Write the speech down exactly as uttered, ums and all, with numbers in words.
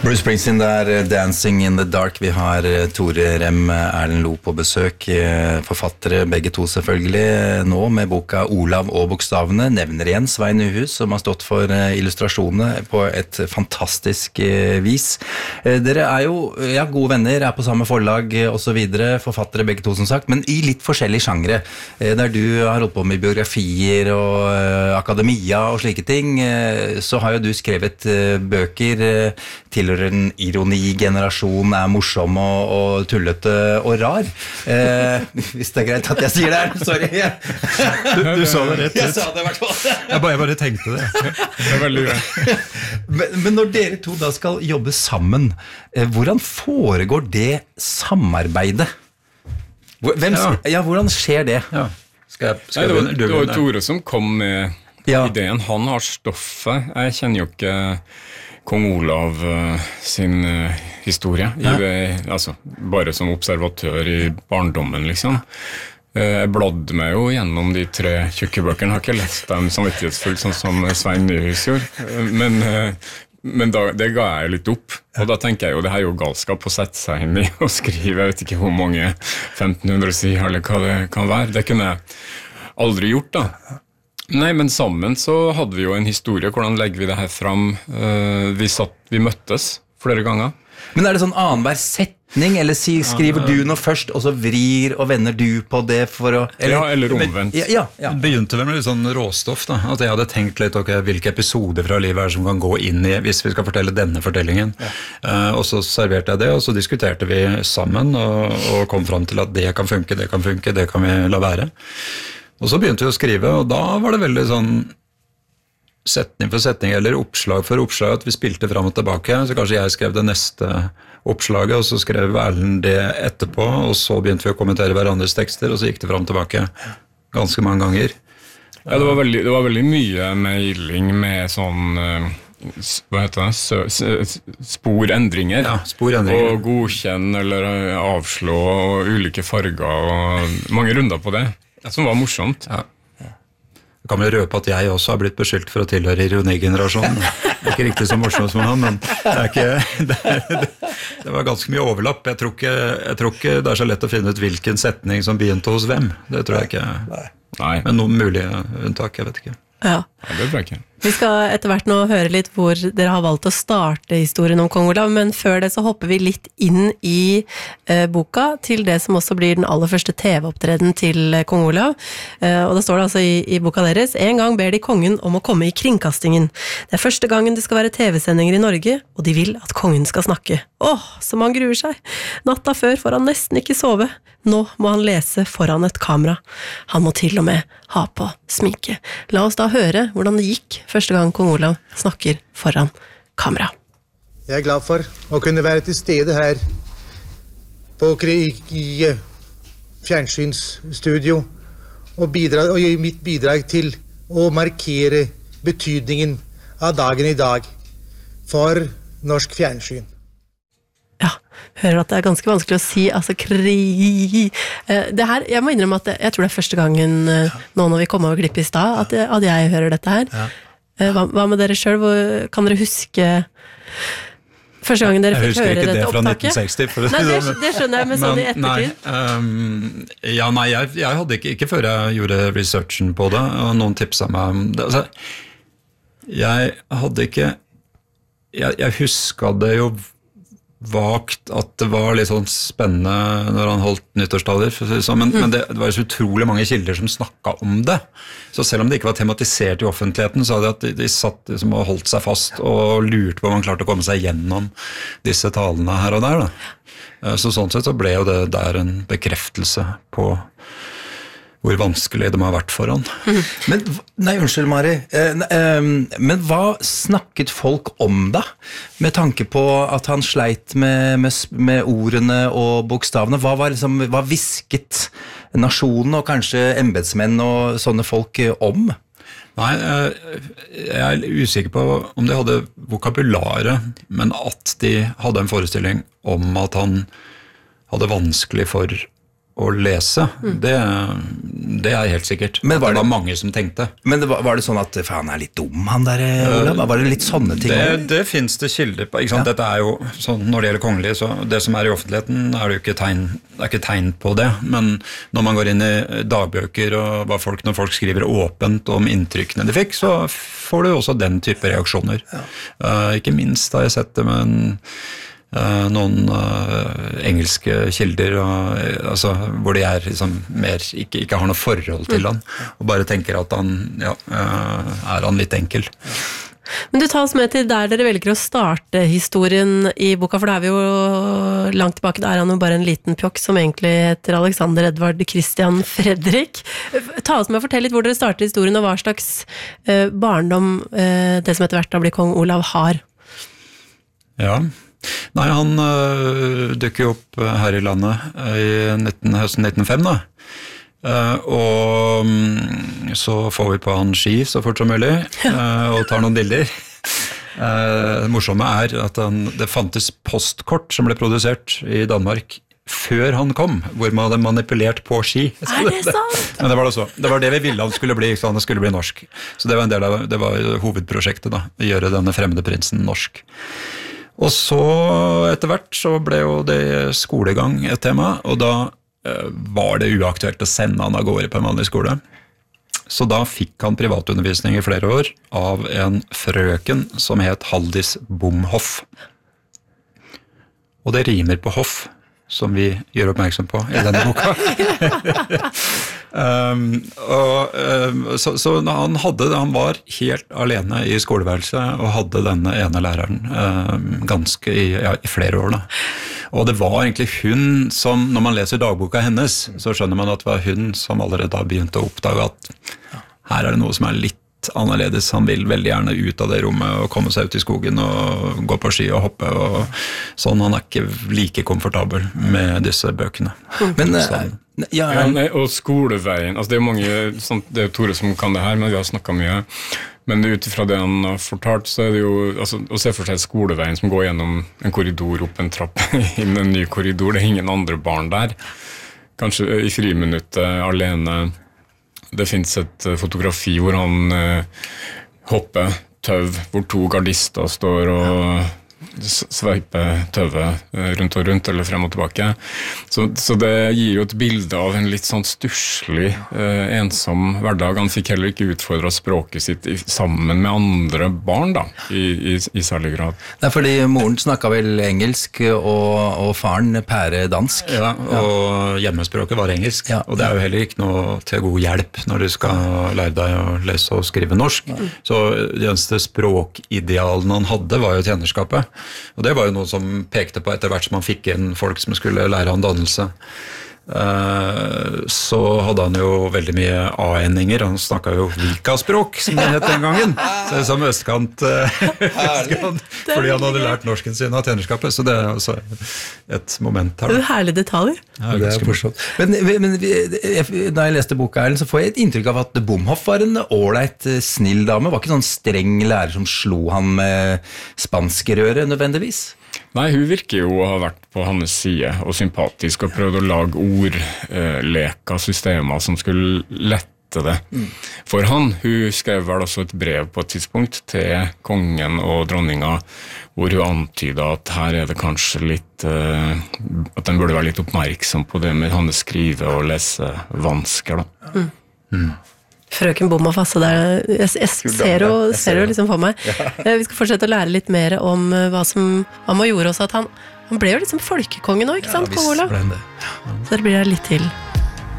Bruce Springsteen der, Dancing in the Dark. Vi har Tore Rem, Erlend Lo på besøk, forfattere begge to selvfølgelig, nå med boka Olav og bokstavene, nevner igjen Svein Nyhus, som har stått for illustrasjonene på et fantastisk vis. Dere er jo, ja, gode venner, er på samme forlag og så videre, forfattere begge to som sagt, men i litt forskjellige sjangre, der du har holdt på med biografier og akademia og slike ting, så har jo du skrevet bøker tilhører en ironi-generasjon, er morsom og, og tullete og rar. Eh, hvis det er greit at jeg sier det her, sorry. Du, du sa det rett ut. Jeg sa det i hvert fall. Jeg bare, jeg bare tenkte det. Det er veldig greit. Men, men når dere to da skal jobbe sammen, eh, hvordan foregår det samarbeidet? Hvem, ja. ja, hvordan skjer det? Ja. Skal jeg, skal Nei, det, var, jeg, det var Tore som kom med ja. ideen. Han har stoffet. Jeg kjenner jo ikke Kong Olav uh, sin uh, historie, ja. I, altså, bare som observatør i barndommen, liksom. Uh, jeg bladde meg jo gjennom de tre tjukkebøkene, har ikke lest dem samvittighetsfullt, sånn som Svein Nyhus gjorde, uh, men, uh, men da, det ga jeg litt opp, og da tenker jeg jo, det her er jo galskap å sette seg inn i og skrive, jeg vet ikke hvor mange femten hundre sider, eller hva det kan være, det kunne jeg aldri gjort da. Nei, men sammen så hadde vi jo en historie. Hvordan legger vi det her fram? Uh, vi, satt, vi møttes flere ganger. Men er det sånn annenhver setning, eller si, skriver du noe først, og så vrir og vender du på det for å... Eller, ja, eller omvendt. Ja, ja, ja. Det begynte vel med litt sånn råstoff, da. At jeg hadde tenkt litt, ok, hvilke episoder fra livet er som kan gå inn i, hvis vi skal fortelle denne fortellingen. Ja. Uh, og så serverte jeg det, og så diskuterte vi sammen, og, og kom fram til at det kan funke, det kan funke, det kan vi la være. Og så begynte vi å skrive, og da var det veldig sånn setning for setning, eller oppslag for oppslag, at vi spilte fram og tilbake, så kanskje jeg skrev det neste oppslaget, og så skrev Erlend det etterpå, og så begynte vi å kommentere hverandres tekster, og så gikk det fram og tilbake ganske mange ganger. Ja, det var veldig, det var veldig mye mailing med sånn... hva heter det? Sporendringer. Ja, sporendringer. Og godkjenn eller avslå, og ulike farger, og mange runder på det. Som var morsomt. Ja. Jeg kan vel røpe at jeg også har blitt beskyldt for å tilhøre ironigenerasjonen. Det er ikke riktig så morsomt som han, men det, er ikke, det, det, det var ganske mye overlapp. Jeg tror, ikke, jeg tror ikke det er så lett å finne ut hvilken setning som begynte hos hvem. Det tror jeg ikke. Nei. Men noen mulige unntak, jeg vet ikke. Ja. Ja, det tror jeg ikke. Vi skal etter hvert nå høre litt hvor dere har valgt å starte historien om Kong Olav, men før det så hopper vi litt inn i eh, boka til det som også blir den aller første T V-opptreden til Kong Olav. Eh, og det står det altså i, i boka deres: en gang ber de kongen om å komme i kringkastingen. Det er første gangen det skal være T V-sendinger i Norge, og de vil at kongen skal snakke. Åh, som han gruer seg. Natta før får han nesten ikke sove. Nå må han lese foran et kamera. Han må til og med ha på sminke. La oss da høre hvordan det gikk første gang Kong Olav snakker foran kamera. Jeg er glad for å kunne være til stede her på i fjernsynsstudio og, bidra, og gi mitt bidrag til å markere betydningen av dagen i dag for norsk fjernsyn. Ja, hører at det er ganske vanskelig å si, altså krig. Det her, jeg må innrømme at det, jeg tror det er første gangen nå når vi kom over klippet i stad, at, at jeg hører dette her. Ja. Hva, hva med dere selv? Kan dere huske første gangen dere fikk høre dette opptaket? Jeg husker ikke det fra nitten seksti. For nei, det, det skjønner jeg, men sånn i ettertid. Nei, um, ja, nei, jeg, jeg hadde ikke, ikke før jeg gjorde researchen på det, og noen tipset meg om det. Altså, jeg hadde ikke, jeg, jeg husket det jo vagt at det var litt sånn spennende når han holdt nyttårstaler, men, mm. men det, det var så utrolig mange kilder som snakket om det. Så selv om det ikke var tematisert i offentligheten, så hadde de at de, de satt liksom og holdt seg fast og lurte på om man klarte å komme seg gjennom disse talene her og der. Da. Så sånn sett så ble jo det der en bekreftelse på hvor vanskelig det må ha vært for han. Mm. Men, nei, unnskyld, Mari. Eh, eh, men hva snakket folk om da? Med tanke på at han sleit med, med, med ordene og bokstavene. Hva var liksom, hva visket nasjonen og kanskje embedsmenn og sånne folk om? Nei, jeg er usikker på om de hadde vokabularet, men at de hadde en forestilling om at han hadde vanskelig for å lese, mm. det, det er helt sikkert. Men var det, det var mange som tenkte. Men det var, var det sånn at faen er litt dum, han der, Olav? Var det litt sånne ting? Det, det finnes det kilder på. Ikke sant? Ja. Dette er jo sånn, når det gjelder kongelig, så det som er i offentligheten, er det jo ikke tegn, det er ikke tegn på det. Men når man går inn i dagbøker og hva folk, når folk skriver åpent om inntrykkene de fikk, så får du også den type reaksjoner. Ja. Uh, ikke minst har jeg sett det med en Uh, noen uh, engelske kilder uh, altså, hvor de er liksom, mer, ikke, ikke har noe forhold til han og bare tenker at han ja, uh, er han litt enkel. Men du tar oss med til der dere velger å starte historien i boka, for da er vi jo langt tilbake, da er han jo bare en liten pjokk som egentlig heter Alexander Edvard Christian Fredrik. Ta oss med og fortell litt hvor dere starter historien og hva slags uh, barndom uh, det som etter hvert da blir kong Olav har. Ja, nei, han øh, dukker jo opp her i landet i nitten, høsten nitten null fem da. Uh, og um, så får vi på han ski så fort som mulig, uh, og tar noen bilder. Uh, det morsomme er at han, det fantes postkort som ble produsert i Danmark før han kom, hvor man hadde manipulert på ski. Er det sant? Men det var det så. Det var det vi ville han skulle bli, så han skulle bli norsk. Så det var en del av, det var hovedprosjektet da, å gjøre denne fremmede prinsen norsk. Og så etter hvert så ble jo det skolegang et tema, og da eh, var det uaktuelt å sende han av gårde på en vanlig skole. Så da fikk han privatundervisning i flere år av en frøken som het Haldis Bomhoff. Og det rimer på hoff, som vi gjør oppmerksom på i denne boka. um, og, um, så, så han, hadde, han var helt alene i skoleværelset og hadde denne ene læreren um, ganske i, ja, i flere år da. Og det var egentlig hun som, når man leser dagboka hennes, så skjønner man at det var hun som allerede da begynte å oppdage at her er det noe som er litt annerledes. Han vil veldig gjerne ut av det rommet og komme seg ut i skogen og gå på ski og hoppe og sånn. Han er ikke like komfortabel med disse bøkene. Men, sånn. ja, ja, nei, og skoleveien, altså det er mange, sånn, det er Tore som kan det her, men vi har snakket mye. Men ut ifra det han har fortalt, så er det jo, altså, å se for seg skoleveien som går gjennom en korridor, opp en trapp, inn en ny korridor, det er ingen andre barn der. Kanskje i friminuttet alene. Det finnes et fotografi hvor han eh, hopper tøv, hvor to gardister står og sveiper tøvet rundt og rundt, eller frem og tilbake. Så, så det gir jo et bilde av en litt sånn stusslig, eh, ensom hverdag. Han fikk heller ikke utfordret språket sitt i, sammen med andre barn, da, i, i, i særlig grad. Det er fordi moren snakket vel engelsk, og, og faren pære dansk. Ja, og hjemmespråket var engelsk, ja. Og det er jo heller ikke noe til god hjelp når du skal lære deg å lese og skrive norsk. Ja. Så det eneste språkidealen han hadde var jo tjenerskapet. Og det var jo noe som pekte på etter hvert som han fikk inn folk som skulle lære han dannelse. Så hadde han jo veldig mye A-endinger. Han snakket jo Vika-språk, som det het den gangen. Så som østkant, østkant fordi han hadde lært norsken sin av tjenerskapet. Så det er også et moment her. Det er en herlig detalj. Ja, det er morsomt. Men, men da jeg leste boka, Erlend, så får jeg et inntrykk av at Bomhoff var en ålreit, snill dame. Var ikke sånn streng lærer som slo han med spanskrøret nødvendigvis? Nei, hun virker jo å ha vært på hans side og sympatisk og prøvd å lage ordleka systemer som skulle lette det for han. Hun skrev vel også et brev på et tidspunkt til kongen og dronninga hvor hun antyda at her er det kanskje litt at den burde være litt oppmerksom på det med hans skrive- og lesevansker da. Mm. Mm. Frøken Bomhoff, altså der, jeg, jeg ser jo, ser jo liksom for meg. Ja. Vi skal fortsette å lære litt mer om hva som hva man gjorde også, at han, han ble jo liksom folkekongen nå, ikke sant, ja, Kong Olav? Ja, så det blir det litt til.